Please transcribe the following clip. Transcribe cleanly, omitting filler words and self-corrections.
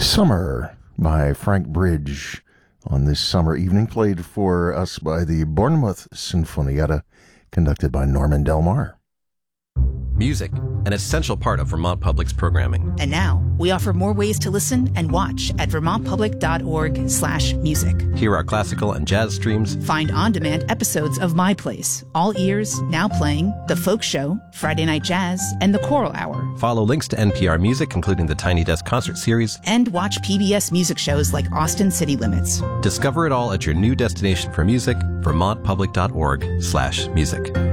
Summer by Frank Bridge on this summer evening, played for us by the Bournemouth Sinfonietta, conducted by Norman Del Mar. Music, an essential part of Vermont Public's programming. And now, we offer more ways to listen and watch at vermontpublic.org/music. Hear our classical and jazz streams. Find on-demand episodes of My Place, All Ears, Now Playing, The Folk Show, Friday Night Jazz, and The Choral Hour. Follow links to NPR Music, including the Tiny Desk Concert Series. And watch PBS music shows like Austin City Limits. Discover it all at your new destination for music, vermontpublic.org/music.